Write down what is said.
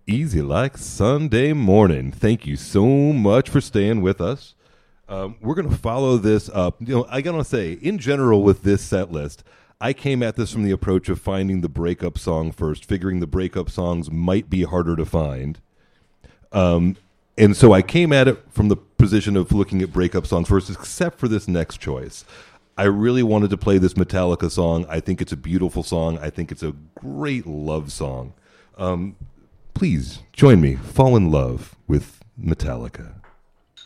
Easy like Sunday morning. Thank you so much for staying with us. We're going to follow this up. I got to say, in general, with this set list, I came at this from the approach of finding the breakup song first, figuring the breakup songs might be harder to find. And so I came at it from the position of looking at breakup songs first, except for this next choice. I really wanted to play this Metallica song. I think it's a beautiful song. I think it's a great love song. Please join me. Fall in love with Metallica.